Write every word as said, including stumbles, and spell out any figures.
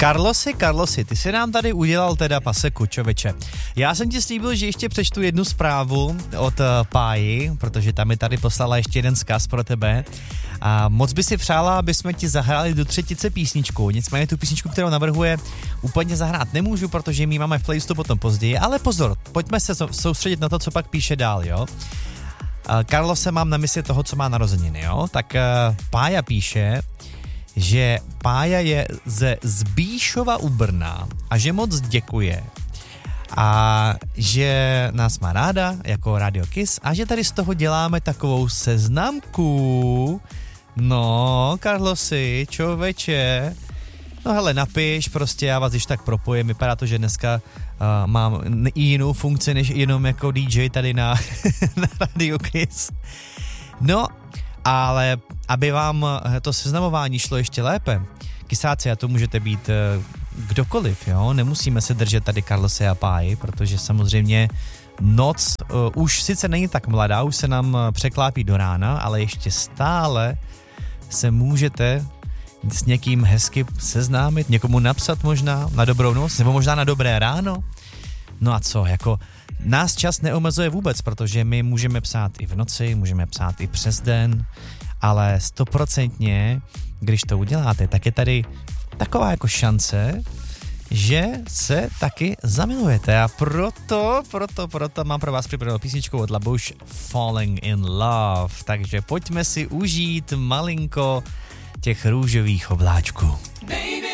Carlosi, Carlosi, ty si nám tady udělal teda paseku, čověče. Já jsem ti slíbil, že ještě přečtu jednu zprávu od uh, Páji, protože tam mi tady poslala ještě jeden vzkaz pro tebe. A moc by si přála, aby jsme ti zahráli do třetice písničku. Nicméně tu písničku, kterou navrhuje, úplně zahrát nemůžu, protože my máme v playlistu potom později. Ale pozor, pojďme se soustředit na to, co pak píše dál, jo. Carlose mám na mysli toho, co má narozeniny, jo. Tak uh, Pája píše, že Pája je ze Zbíšova u Brna a že moc děkuje a že nás má ráda jako Radio Kiss a že tady z toho děláme takovou seznamku. No, Carlosi, čověče. No hele, napiš prostě, já vás již tak propojím. Vypadá to, že dneska uh, mám i jinou funkci, než jenom jako D J tady na, na Radio Kiss. No, ale aby vám to seznamování šlo ještě lépe, kysáci, a to můžete být uh, kdokoliv, jo, nemusíme se držet tady Carlose a Páji, protože samozřejmě noc uh, už sice není tak mladá, už se nám překlápí do rána, ale ještě stále se můžete s někým hezky seznámit, někomu napsat možná na dobrou noc, nebo možná na dobré ráno. No a co, jako nás čas neomezuje vůbec, protože my můžeme psát i v noci, můžeme psát i přes den, ale stoprocentně, když to uděláte, tak je tady taková jako šance, že se taky zamilujete a proto, proto, proto mám pro vás připravenou písničku od Labush Falling in Love, takže pojďme si užít malinko těch růžových obláčků. Baby.